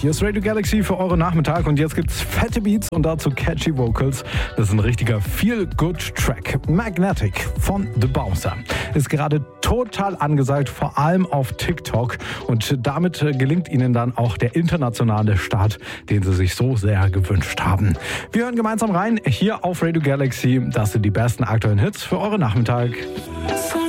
Hier ist Radio Galaxy für euren Nachmittag und jetzt gibt's fette Beats und dazu catchy Vocals. Das ist ein richtiger Feel-Good-Track. Magnetic von The Bouncer ist gerade total angesagt, vor allem auf TikTok. Und damit gelingt ihnen dann auch der internationale Start, den sie sich so sehr gewünscht haben. Wir hören gemeinsam rein, hier auf Radio Galaxy. Das sind die besten aktuellen Hits für euren Nachmittag.